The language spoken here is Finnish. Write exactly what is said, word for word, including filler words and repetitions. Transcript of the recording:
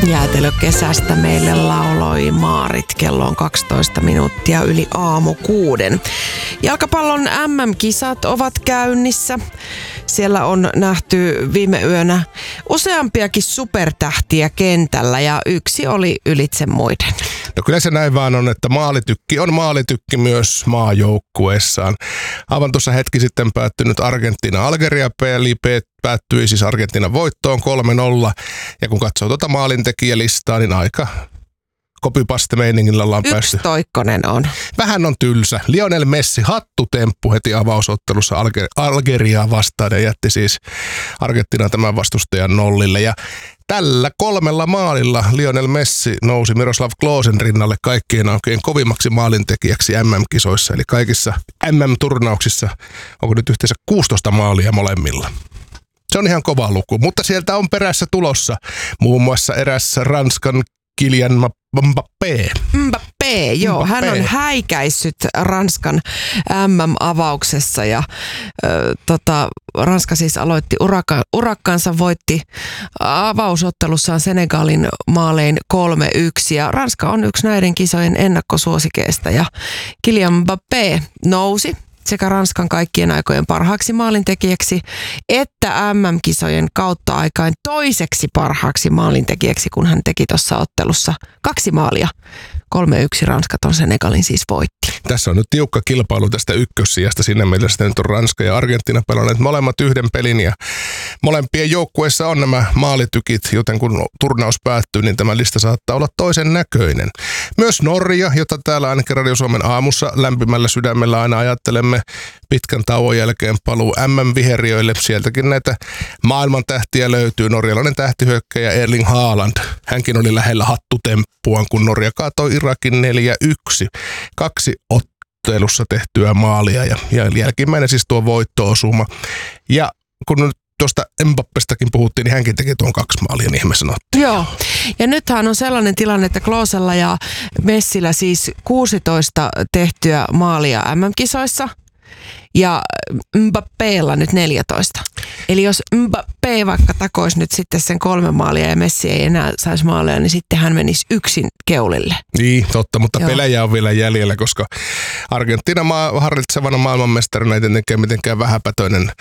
Jäätelökesästä meille lauloi Maarit. Kello on kaksitoista minuuttia yli aamu kuuden. Jalkapallon M M-kisat ovat käynnissä. Siellä on nähty viime yönä useampiakin supertähtiä kentällä ja yksi oli ylitse muiden. No kyllä se näin vaan on, että maalitykki on maalitykki myös maajoukkueessaan. Aivan tuossa hetki sitten päättynyt Argentiina-Algeria-peli päättyi siis Argentiinan voittoon kolme nolla. Ja kun katsoo tuota maalintekijälistaa, niin aika copypaste-meiningillä ollaan Yksi päästy. Toikkonen on. Vähän on tylsä. Lionel Messi hattutemppu heti avausottelussa Alger- Algeriaa vastaan ja jätti siis Argentiinan tämän vastustajan nollille. Ja tällä kolmella maalilla Lionel Messi nousi Miroslav Klosen rinnalle kaikkien aikojen kovimmaksi maalintekijäksi M M-kisoissa. Eli kaikissa M M-turnauksissa onko nyt yhteensä kuusitoista maalia molemmilla. Se on ihan kova luku, mutta sieltä on perässä tulossa muun muassa eräs Ranskan Kylian Mbappé. Mbappé, joo. Mbappé. Hän on häikäissyt Ranskan M M-avauksessa ja ö, tota, Ranska siis aloitti uraka, urakkansa, voitti avausottelussaan Senegalin maalein kolme yksi ja Ranska on yksi näiden kisojen ennakkosuosikeista ja Kylian Mbappé nousi sekä Ranskan kaikkien aikojen parhaaksi maalintekijäksi että M M-kisojen kautta aikain toiseksi parhaaksi maalintekijäksi, kun hän teki tuossa ottelussa kaksi maalia. kolme yksi Ranska ton Senegalin siis voitti. Tässä on nyt tiukka kilpailu tästä ykkössijasta. Siinä mielessä nyt on Ranska ja Argentiina pelanneet molemmat yhden pelin ja molempien joukkueissa on nämä maalitykit, joten kun turnaus päättyy, niin tämä lista saattaa olla toisen näköinen. Myös Norja, jota täällä ainakin Radio Suomen aamussa lämpimällä sydämellä aina ajattelemme pitkän tauon jälkeen paluu M M-viheriöille. Sieltäkin näitä maailman tähtiä löytyy. Norjalainen tähtihyökkäjä Erling Haaland. Hänkin oli lähellä hattutemppuaan, kun Norja kaatoi Irakin neljä yksi. Kaksi ottelussa tehtyä maalia ja, ja jälkimmäinen siis tuo voitto-osuma. Ja kun nyt tuosta Mbappestakin puhuttiin, niin hänkin teki tuon kaksi maalia, niin me sanottiin. Joo. Ja nythän on sellainen tilanne, että Klosella ja Messillä siis kuusitoista tehtyä maalia M M-kisoissa ja Mbappélla nyt neljätoista. Eli jos Mbappé vaikka takoisi nyt sitten sen kolme maalia ja Messi ei enää saisi maalia, niin sitten hän menisi yksin keulille. Niin, totta, mutta Joo. pelejä on vielä jäljellä, koska Argentiina maa, harritsevana maailmanmestarina ei tietenkään mitenkään vähäpätöinen